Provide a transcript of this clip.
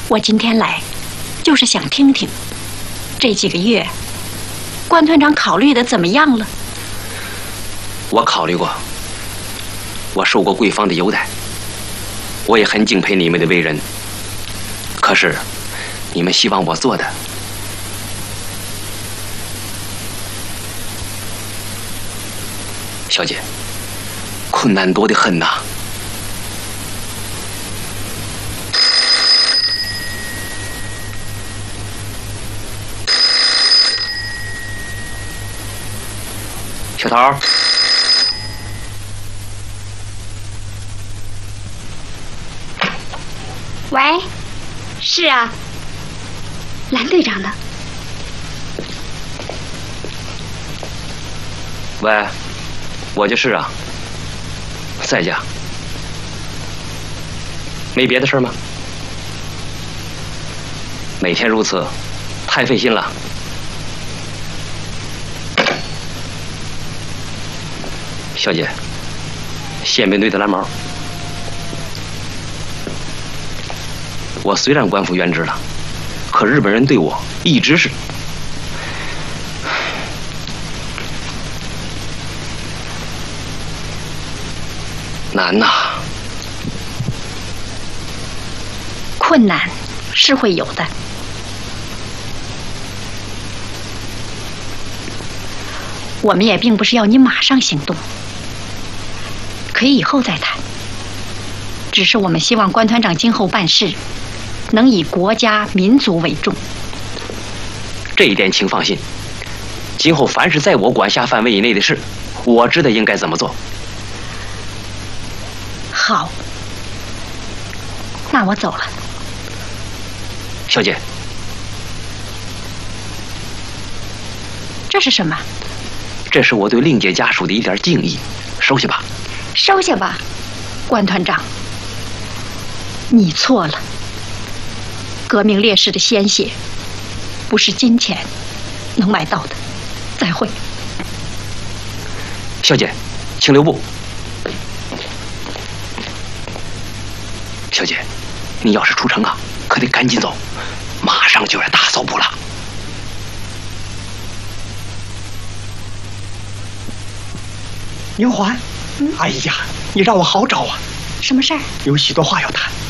我今天来，就是想听听，这几个月，关团长考虑的怎么样了？ 我考虑过，我受过贵方的优待，我也很敬佩你们的为人。可是，你们希望我做的，小姐，困难多得很呐。小桃， 喂，是啊，蓝队长的。 喂，我就是啊，在家。没别的事吗？每天如此，太费心了。小姐，宪兵队的蓝毛，我虽然官复原职了，可日本人对我一直是难呐。 困难是会有的，我们也并不是要你马上行动。可以以后再谈，只是我们希望关团长今后办事能以国家民族为重。 这一点请放心，今后凡是在我管辖范围以内的事，我知道应该怎么做。 好，那我走了。 小姐， 这是什么？ 这是我对令姐家属的一点敬意，收下吧。 收下吧，关团长，你错了。革命烈士的鲜血，不是金钱能买到的。再会。 小姐，请留步。小姐，你要是出城啊，可得赶紧走，马上就要大搜捕了。 宁环，哎呀，你让我好找啊！ 什么事儿？ 有许多话要谈。